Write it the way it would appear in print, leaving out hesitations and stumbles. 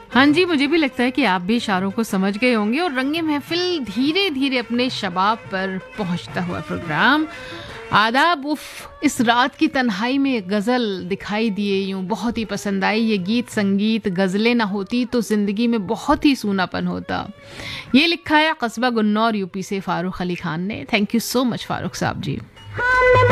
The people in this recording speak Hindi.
हाँ जी, मुझे भी लगता है कि आप भी इशारों को समझ गए होंगे और रंगे महफिल धीरे धीरे अपने शबाब पर पहुंचता हुआ प्रोग्राम आदाब। उफ, इस रात की तन्हाई में गज़ल दिखाई दिए यूं बहुत ही पसंद आई। ये गीत संगीत गज़लें ना होती तो ज़िंदगी में बहुत ही सूनापन होता। ये लिखा है कस्बा गुन्नौर यूपी से फ़ारूक अली खान ने। Thank you so much Farooq साहब जी।